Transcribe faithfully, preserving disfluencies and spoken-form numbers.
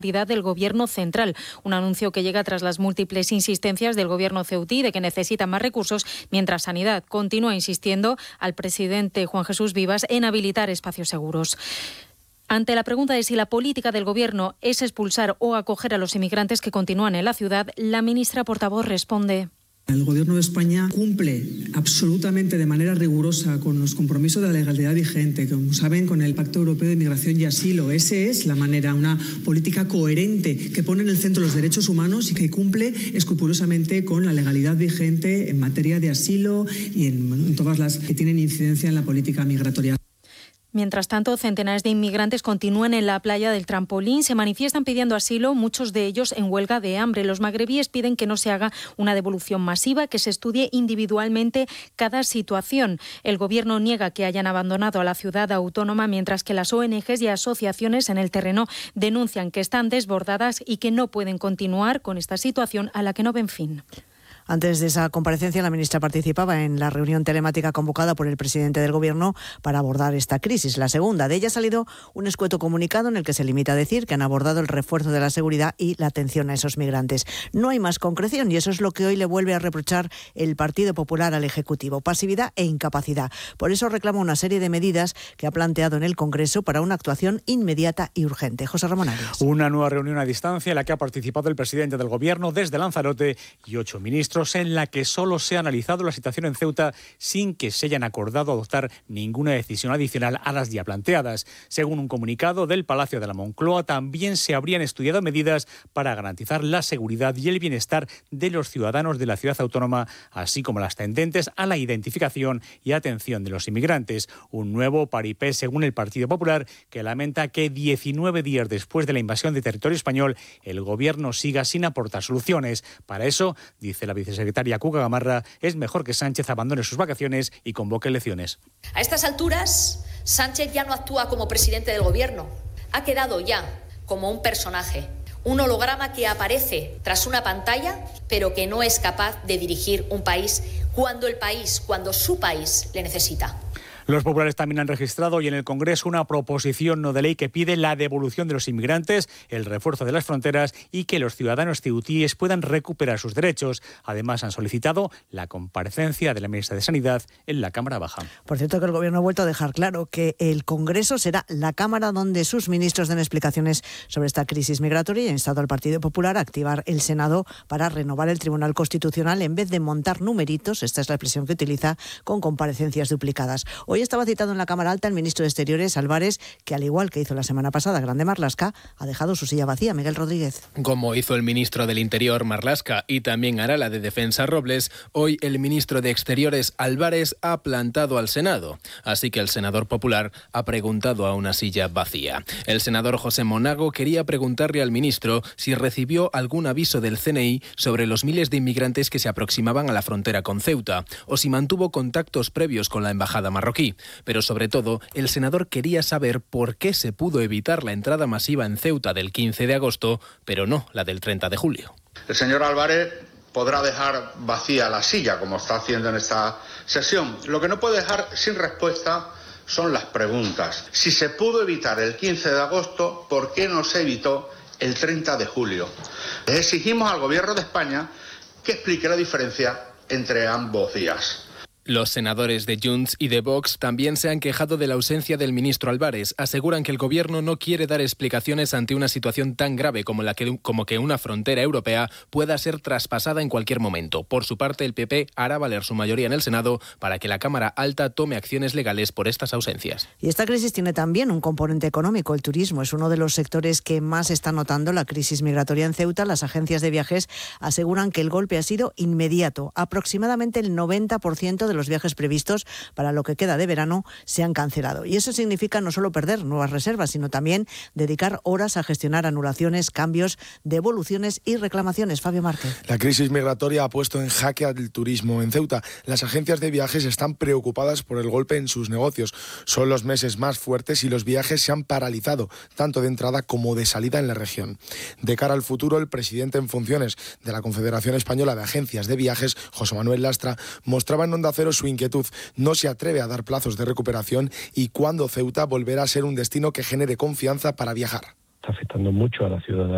del Gobierno central. Un anuncio que llega tras las múltiples insistencias del Gobierno ceutí de que necesita más recursos, mientras Sanidad continúa insistiendo al presidente Juan Jesús Vivas en habilitar espacios seguros. Ante la pregunta de si la política del Gobierno es expulsar o acoger a los inmigrantes que continúan en la ciudad, la ministra portavoz responde: el Gobierno de España cumple absolutamente de manera rigurosa con los compromisos de la legalidad vigente, como saben, con el Pacto Europeo de Migración y Asilo. Esa es la manera, una política coherente que pone en el centro los derechos humanos y que cumple escrupulosamente con la legalidad vigente en materia de asilo y en, en todas las que tienen incidencia en la política migratoria. Mientras tanto, centenares de inmigrantes continúan en la playa del Trampolín, se manifiestan pidiendo asilo, muchos de ellos en huelga de hambre. Los magrebíes piden que no se haga una devolución masiva, que se estudie individualmente cada situación. El Gobierno niega que hayan abandonado a la ciudad autónoma, mientras que las O N Ges y asociaciones en el terreno denuncian que están desbordadas y que no pueden continuar con esta situación a la que no ven fin. Antes de esa comparecencia, la ministra participaba en la reunión telemática convocada por el presidente del Gobierno para abordar esta crisis, la segunda. De ella ha salido un escueto comunicado en el que se limita a decir que han abordado el refuerzo de la seguridad y la atención a esos migrantes. No hay más concreción y eso es lo que hoy le vuelve a reprochar el Partido Popular al Ejecutivo: pasividad e incapacidad. Por eso reclama una serie de medidas que ha planteado en el Congreso para una actuación inmediata y urgente. José Ramón Arias. Una nueva reunión a distancia en la que ha participado el presidente del Gobierno desde Lanzarote y ocho ministros, en la que solo se ha analizado la situación en Ceuta sin que se hayan acordado adoptar ninguna decisión adicional a las ya planteadas. Según un comunicado del Palacio de la Moncloa, también se habrían estudiado medidas para garantizar la seguridad y el bienestar de los ciudadanos de la ciudad autónoma, así como las tendentes a la identificación y atención de los inmigrantes. Un nuevo paripé, según el Partido Popular, que lamenta que diecinueve días después de la invasión de territorio español, el Gobierno siga sin aportar soluciones. Para eso, dice la vicesecretaria Cuca Gamarra, es mejor que Sánchez abandone sus vacaciones y convoque elecciones. A estas alturas, Sánchez ya no actúa como presidente del Gobierno. Ha quedado ya como un personaje, un holograma que aparece tras una pantalla, pero que no es capaz de dirigir un país cuando el país, cuando su país le necesita. Los populares también han registrado hoy en el Congreso una proposición no de ley que pide la devolución de los inmigrantes, el refuerzo de las fronteras y que los ciudadanos ceutíes puedan recuperar sus derechos. Además, han solicitado la comparecencia de la ministra de Sanidad en la Cámara Baja. Por cierto, que el Gobierno ha vuelto a dejar claro que el Congreso será la Cámara donde sus ministros den explicaciones sobre esta crisis migratoria y ha instado al Partido Popular a activar el Senado para renovar el Tribunal Constitucional en vez de montar numeritos, esta es la expresión que utiliza, con comparecencias duplicadas. Hoy estaba citado en la Cámara Alta el ministro de Exteriores, Álvarez, que al igual que hizo la semana pasada Grande Marlaska, ha dejado su silla vacía. Miguel Rodríguez. Como hizo el ministro del Interior, Marlaska, y también hará la de Defensa, Robles, hoy el ministro de Exteriores, Álvarez, ha plantado al Senado. Así que el senador popular ha preguntado a una silla vacía. El senador José Monago quería preguntarle al ministro si recibió algún aviso del C N I sobre los miles de inmigrantes que se aproximaban a la frontera con Ceuta, o si mantuvo contactos previos con la embajada marroquí. Pero sobre todo, el senador quería saber por qué se pudo evitar la entrada masiva en Ceuta del quince de agosto, pero no la del treinta de julio. El señor Álvarez podrá dejar vacía la silla, como está haciendo en esta sesión. Lo que no puede dejar sin respuesta son las preguntas. Si se pudo evitar el quince de agosto, ¿por qué no se evitó el treinta de julio? Les exigimos al Gobierno de España que explique la diferencia entre ambos días. Los senadores de Junts y de Vox también se han quejado de la ausencia del ministro Álvarez. Aseguran que el Gobierno no quiere dar explicaciones ante una situación tan grave como, la que, como que una frontera europea pueda ser traspasada en cualquier momento. Por su parte, el P P hará valer su mayoría en el Senado para que la Cámara Alta tome acciones legales por estas ausencias. Y esta crisis tiene también un componente económico. El turismo es uno de los sectores que más está notando la crisis migratoria en Ceuta. Las agencias de viajes aseguran que el golpe ha sido inmediato. Aproximadamente el noventa por ciento de los viajes previstos para lo que queda de verano se han cancelado. Y eso significa no solo perder nuevas reservas, sino también dedicar horas a gestionar anulaciones, cambios, devoluciones y reclamaciones. Fabio Márquez. La crisis migratoria ha puesto en jaque al turismo en Ceuta. Las agencias de viajes están preocupadas por el golpe en sus negocios. Son los meses más fuertes y los viajes se han paralizado, tanto de entrada como de salida en la región. De cara al futuro, el presidente en funciones de la Confederación Española de Agencias de Viajes, José Manuel Lastra, mostraba en Onda Cero su inquietud. No se atreve a dar plazos de recuperación y cuándo Ceuta volverá a ser un destino que genere confianza para viajar. Está afectando mucho a la ciudadanía